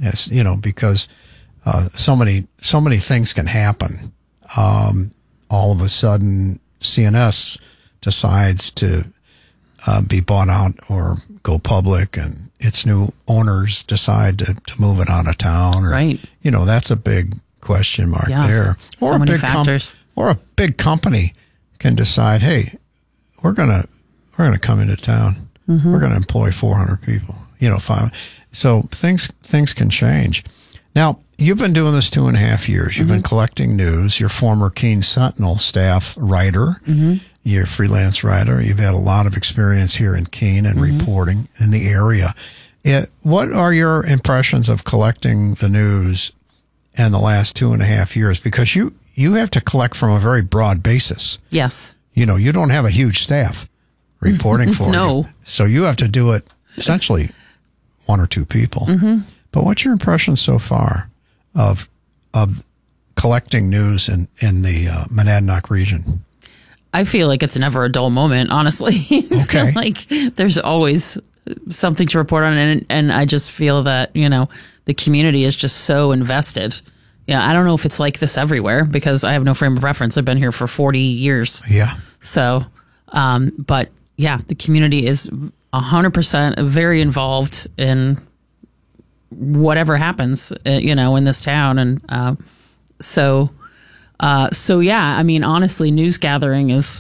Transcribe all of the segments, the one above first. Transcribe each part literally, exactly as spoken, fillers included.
As you know, because uh, so many so many things can happen. Um, all of a sudden, C N S decides to uh, be bought out or go public, and its new owners decide to, to move it out of town. Or, right. You know, that's a big question mark yes. there. Or so a many big factors. Com- or a big company can decide, hey, we're gonna we're gonna come into town. Mm-hmm. We're gonna employ four hundred people. You know, five. So things things can change. Now, you've been doing this two and a half years. You've mm-hmm. been collecting news. You're former Keene Sentinel staff writer. Mm-hmm. You're a freelance writer. You've had a lot of experience here in Keene and mm-hmm. reporting in the area. It, what are your impressions of collecting the news in the last two and a half years? Because you, you have to collect from a very broad basis. Yes. You know, you don't have a huge staff reporting for no. you. So you have to do it essentially one or two people. Mm-hmm. But what's your impression so far of of collecting news in, in the uh, Monadnock region? I feel like it's never a dull moment, honestly. Okay. Like there's always something to report on. And, and I just feel that, you know, the community is just so invested. Yeah, I don't know if it's like this everywhere because I have no frame of reference. I've been here for forty years. Yeah. So, um, but yeah, the community is one hundred percent very involved in whatever happens, you know, in this town. And uh, so, uh, so yeah, I mean, honestly, news gathering is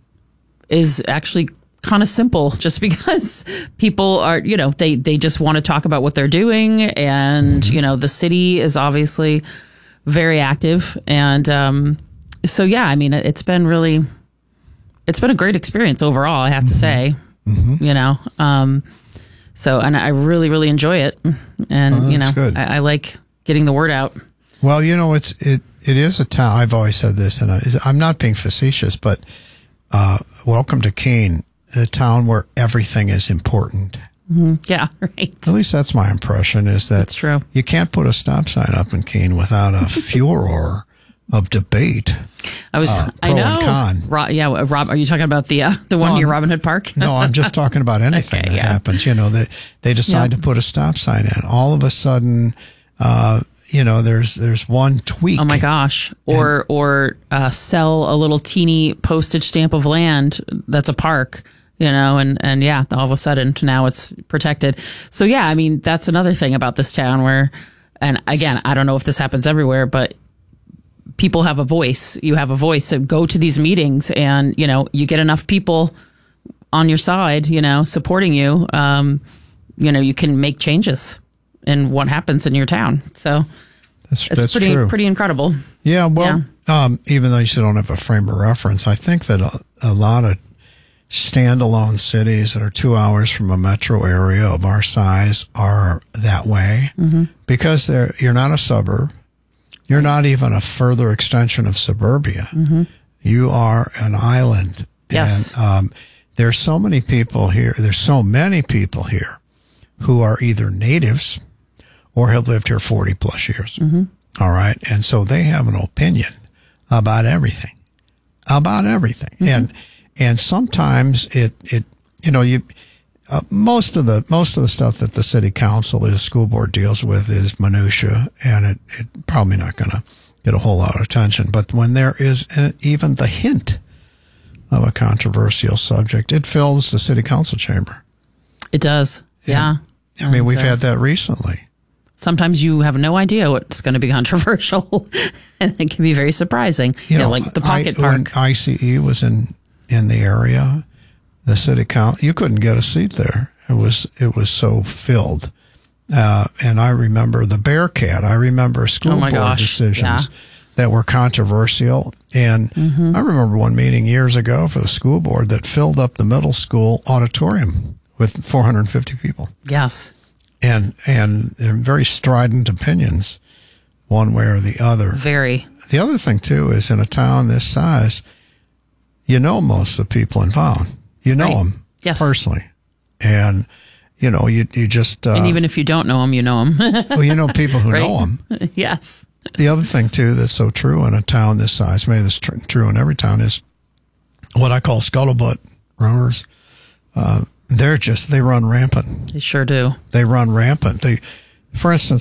is actually kind of simple just because people are, you know, they, they just want to talk about what they're doing. And, mm-hmm. you know, the city is obviously very active. And um, so, yeah, I mean, it's been really, it's been a great experience overall, I have mm-hmm. to say, mm-hmm. you know. Um, so, and I really, really enjoy it. And, oh, you know, I, I like getting the word out. Well, you know, it's it it is a town. I've always said this, and I, I'm not being facetious, but uh, welcome to Keene, a town where everything is important. Mm-hmm. Yeah, right. At least that's my impression. Is that that's true? You can't put a stop sign up in Keene without a furor of debate. I was, uh, I know. Pro and con. Ro- yeah, Rob, are you talking about the uh, the one no, near Robin Hood Park? No, I'm just talking about anything okay, that yeah. happens. You know, they they decide yep. to put a stop sign in. All of a sudden, uh, you know, there's there's one tweak. Oh my gosh! Or and, or uh, sell a little teeny postage stamp of land that's a park. You know, and and yeah, all of a sudden now it's protected. So yeah, I mean that's another thing about this town where, and again, I don't know if this happens everywhere, but people have a voice. You have a voice. So go to these meetings and, you know, you get enough people on your side, you know, supporting you, um, you know, you can make changes in what happens in your town. So that's, it's that's pretty, true. pretty incredible. Yeah. Well, yeah. Um, even though you still don't have a frame of reference, I think that a, a lot of standalone cities that are two hours from a metro area of our size are that way mm-hmm. because they're, you're not a suburb. You're not even a further extension of suburbia. Mm-hmm. You are an island. Yes. And um, there's so many people here. There's so many people here who are either natives or have lived here forty plus years. Mm-hmm. All right. And so they have an opinion about everything, about everything. Mm-hmm. And, and sometimes it, it, you know, you, Uh, most of the most of the stuff that the city council or the school board deals with is minutia, and it, it probably not going to get a whole lot of attention. But when there is a, even the hint of a controversial subject, it fills the city council chamber. It does, yeah. And, I mean, we've had that recently. Sometimes you have no idea what's going to be controversial, and it can be very surprising. You, you know, know, like the Pocket I, Park. When I C E was in in the area, the city council, you couldn't get a seat there. It was, it was so filled. Uh, and I remember the Bearcat. I remember school oh board gosh. decisions yeah. that were controversial. And mm-hmm. I remember one meeting years ago for the school board that filled up the middle school auditorium with four hundred fifty people. Yes. And, and they're very strident opinions one way or the other. Very. The other thing too is in a town this size, you know, most of the people involved. You know right. them yes. personally, and you know you you just uh, and even if you don't know them, you know them. Well, you know people who right? know them. Yes. The other thing too that's so true in a town this size, maybe that's tr- true in every town, is what I call scuttlebutt rumors. Uh, they're just they run rampant. They sure do. They run rampant. They, for instance.